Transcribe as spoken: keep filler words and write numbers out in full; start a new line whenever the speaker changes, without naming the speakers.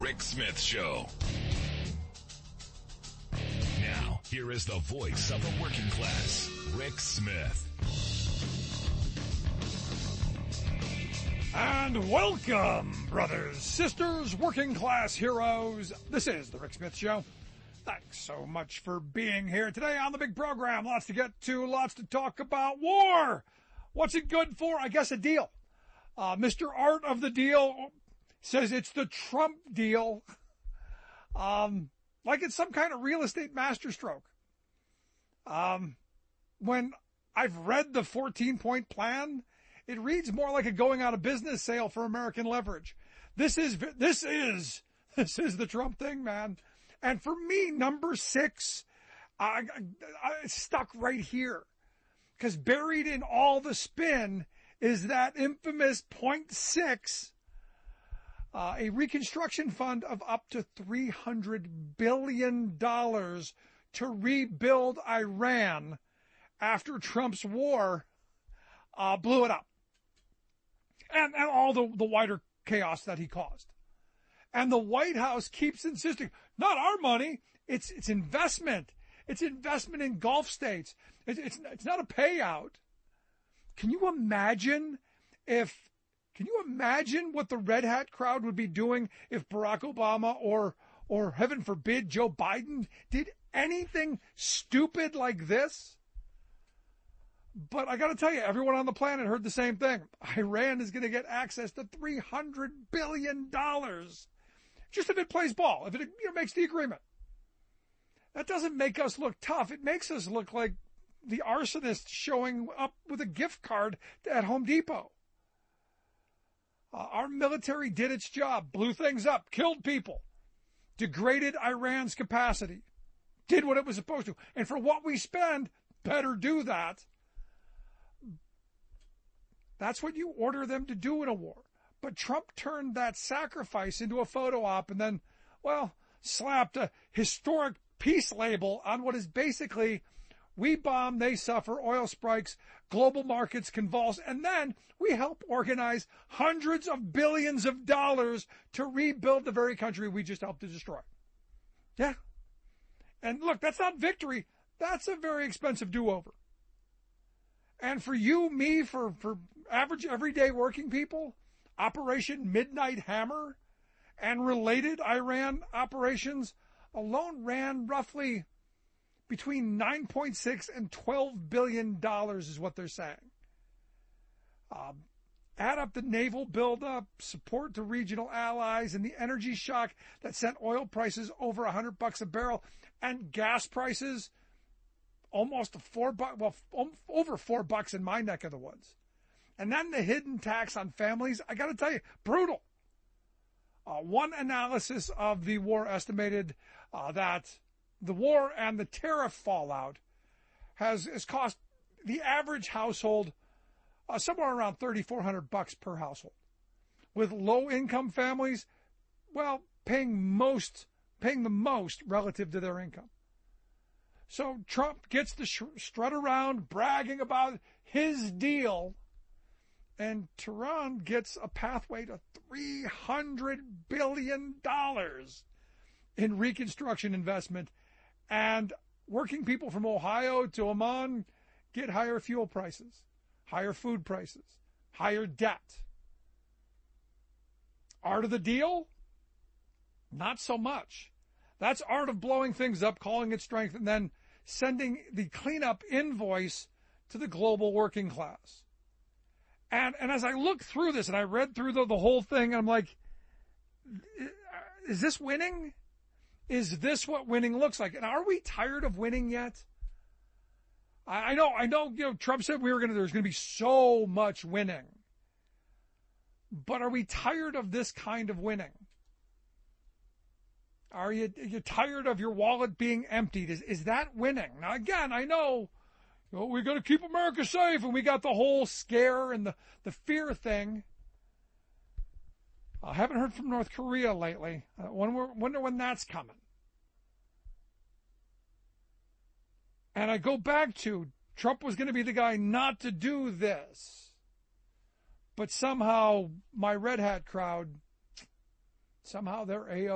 Rick Smith Show. Now, here is the voice of the working class, Rick Smith.
And welcome, brothers, sisters, working class heroes. This is the Rick Smith Show. Thanks so much for being here today on the big program. Lots to get to, lots to talk about. War! What's it good for? I guess a deal. Uh, Mister Art of the Deal says it's the Trump deal. Um, like it's some kind of real estate masterstroke. Um, when I've read the fourteen-point plan, it reads more like a going out of business sale for American leverage. This is, this is, this is the Trump thing, man. And for me, number six, I, I, I stuck right here. Because buried in all the spin is that infamous point six, uh, a reconstruction fund of up to three hundred billion dollars to rebuild Iran after Trump's war uh, blew it up. And, and all the, the wider chaos that he caused. And the White House keeps insisting, not our money, it's it's investment. It's investment in Gulf states. It's, it's, it's not a payout. Can you imagine if, can you imagine what the Red Hat crowd would be doing if Barack Obama or, or heaven forbid, Joe Biden did anything stupid like this? But I got to tell you, everyone on the planet heard the same thing. Iran is going to get access to three hundred billion dollars. Just if it plays ball, if it you know, makes the agreement. That doesn't make us look tough. It makes us look like the arsonist showing up with a gift card at Home Depot. Uh, our military did its job, blew things up, killed people, degraded Iran's capacity, did what it was supposed to. And for what we spend, better do that. That's what you order them to do in a war. But Trump turned that sacrifice into a photo op and then, well, slapped a historic peace label on what is basically, we bomb, they suffer, oil spikes, global markets convulse, and then we help organize hundreds of billions of dollars to rebuild the very country we just helped to destroy. Yeah. And look, that's not victory. That's a very expensive do-over. And for you, me, for, for average everyday working people, Operation Midnight Hammer and related Iran operations alone ran roughly between nine point six and twelve billion dollars is what they're saying. Um, add up the naval buildup, support to regional allies, and the energy shock that sent oil prices over a hundred bucks a barrel and gas prices almost four bucks, well, over four bucks in my neck of the woods. And then the hidden tax on families, I got to tell you, brutal. Uh, one analysis of the war estimated uh, that the war and the tariff fallout has, has cost the average household uh, somewhere around thirty-four hundred bucks per household. With low-income families, well, paying most, paying the most relative to their income. So Trump gets to sh- strut around bragging about his deal, and Tehran gets a pathway to three hundred billion dollars in reconstruction investment, and working people from Ohio to Oman get higher fuel prices, higher food prices, higher debt. Art of the deal? Not so much. That's art of blowing things up, calling it strength, and then sending the cleanup invoice to the global working class. And and as I look through this, and I read through the, the whole thing, I'm like, is this winning? Is this what winning looks like? And are we tired of winning yet? I, I know, I know, you know, Trump said we were going to, there's going to be so much winning. But are we tired of this kind of winning? Are you, are you tired of your wallet being emptied? Is, is that winning? Now, again, I know, you know, we're going to keep America safe, and we got the whole scare and the, the fear thing. I haven't heard from North Korea lately. I wonder, wonder when that's coming. And I go back to Trump was going to be the guy not to do this. But somehow my Red Hat crowd, somehow they're A O.